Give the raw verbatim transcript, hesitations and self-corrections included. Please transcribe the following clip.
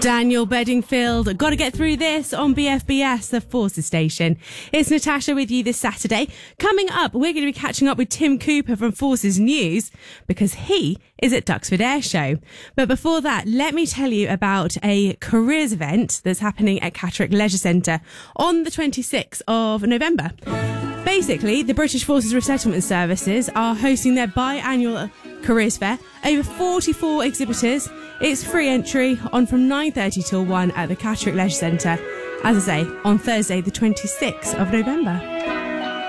Daniel Bedingfield, got to get through this on B F B S, the Forces station. It's Natasha with you this Saturday. Coming up, we're going to be catching up with Tim Cooper from Forces News because he is at Duxford Air Show. But before that, let me tell you about a careers event that's happening at Catterick Leisure Centre on the twenty-sixth of November. Basically, the British Forces Resettlement Services are hosting their biannual careers fair. Over forty-four exhibitors. It's free entry on from nine thirty till one at the Catterick Leisure Centre. As I say, on Thursday, the twenty-sixth of November.